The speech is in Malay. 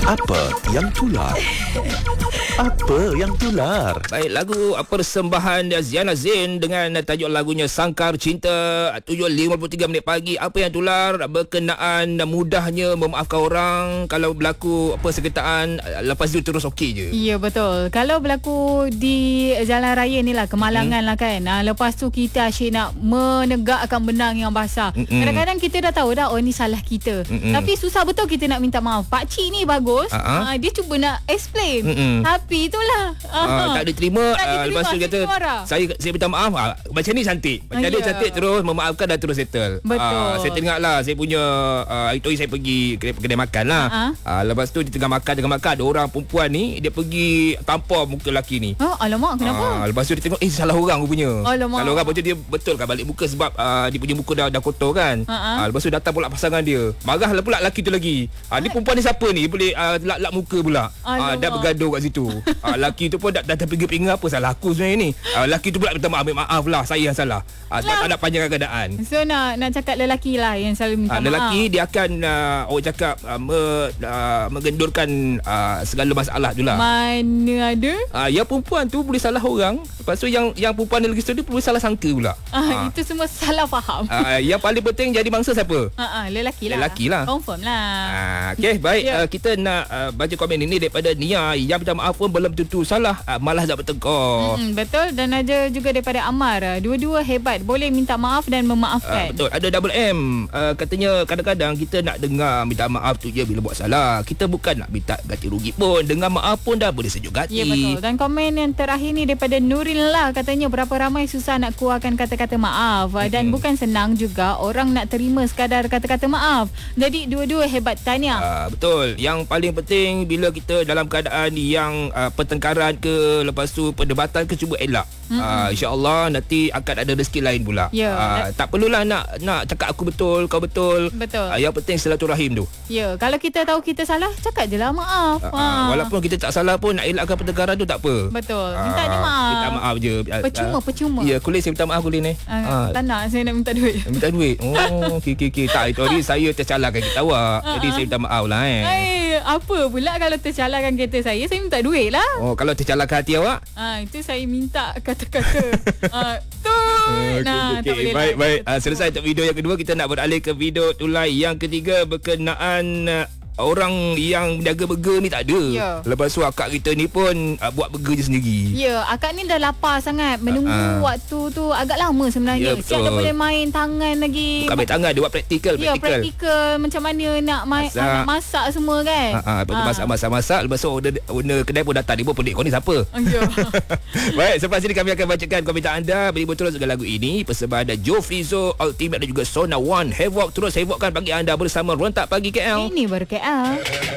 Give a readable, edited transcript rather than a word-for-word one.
Apa yang tular? Apa yang tular? Baik, lagu persembahan Ziana Zain dengan tajuk lagunya Sangkar Cinta 7.53 minit pagi. Apa yang tular berkenaan mudahnya memaafkan orang kalau berlaku persekitaran, lepas tu terus okey je. Ya, betul. Kalau berlaku di jalan raya ni lah, kemalangan lah kan. Lepas tu kita asyik nak menegakkan benang yang basah. Kadang-kadang kita dah tahu dah, oh ni salah kita. Tapi susah betul kita nak minta maaf. Pakcik ni bagus. Dia cuba nak explain. Tapi itulah. Tak diterima. Tak diterima. Lepas tu kata, saya minta maaf. Macam ni cantik. Macam dia cantik, terus memaafkan dan terus settle. Betul. Saya teringat lah, saya punya itu saya pergi kedai makan lah. Lepas tu di tengah makan ada orang perempuan ni, dia pergi tampar muka lelaki ni. Alamak, kenapa? Lepas tu dia tengok, salah orang rupanya. Alamak. Salah orang, lepas tu dia betulkan balik muka sebab dia punya muka dah kotor kan. Lepas tu datang pula pasangan dia. Marahlah pula lelaki tu lagi. Ni perempuan ni siapa ni? Boleh lak-lak muka pula. Dah bergaduh kat situ. Lelaki tu pun dah terpinga-pinga, apa salah aku sebenarnya ni. Lelaki tu pula minta maaf lah, saya yang salah. Tak nak panjangkan keadaan. So nak cakap lelaki lah yang selalu minta maaf. Lelaki dia akan orang cakap mengendurkan segala masalah tu lah. Mana ada? Yang perempuan tu boleh salah orang. Lepas tu yang perempuan ni lagi dia boleh salah sangka pula. Itu semua salah faham. Yang paling penting jadi mangsa siapa? Lelaki lah. Confirm lah. Okey, baik. Kita nak baca komen ini daripada Nia. Yang minta maaf pun belum tentu salah, malah nak bertengkar. Betul. Dan ada juga daripada Amar. Dua-dua hebat, boleh minta maaf dan memaafkan. Betul. Ada Double M. Katanya kadang-kadang kita nak dengar minta maaf tu je bila buat salah. Kita bukan nak minta ganti rugi pun. Dengar maaf pun dah boleh sejuk hati. Ya, betul. Dan komen yang terakhir ni daripada Nuril lah. Katanya berapa ramai susah nak keluarkan kata-kata maaf. Dan bukan senang juga orang nak terima sekadar kata-kata maaf. Jadi dua-dua hebat, tahniah. Betul. Yang paling penting bila kita dalam keadaan yang pertengkaran ke, lepas tu perdebatan ke, cuba elak. InsyaAllah nanti akan ada rezeki lain pula. Tak perlulah nak cakap aku betul, kau betul. Yang penting silaturahim tu. Ya, kalau kita tahu kita salah, cakap je lah maaf. Walaupun kita tak salah pun, nak elakkan pertengkaran tu tak apa. Betul. Minta je maaf. Minta maaf je. Percuma. Ya, Kulin saya minta maaf Kulin ni. Tak nak, saya nak minta duit. Minta duit. Oh, okey. Tak, itu hari saya tercalahkan kereta awak. Jadi saya minta maaf lah apa pula kalau tercalahkan kereta saya minta duit lah. Oh, kalau tercalahkan hati awak? Itu saya minta kata-kata. Okey. Baik. Selesai untuk video yang kedua, kita nak beralih ke video tulai yang ketiga berkenaan orang yang menjaga burger ni tak ada. Lepas tu akak kita ni pun buat burger je sendiri. Ya, akak ni dah lapar sangat. Menunggu waktu tu agak lama sebenarnya. Siap dah boleh main tangan lagi. Bukan main tangan, dia buat praktikal. Ya, praktikal. Macam mana nak masak semua kan. Lepas tu masak. Lepas tu owner kedai pun datang. Dia pun pelik, kau ni siapa? Baik, selepas ini kami akan bacakan komentar anda. Beri betul segala lagu ini. Persembahan Joe Frizo, Ultimate dan juga Sona One. Havoc, terus havoc kan bagi anda bersama Rontak Pagi KL. Ini baru KL.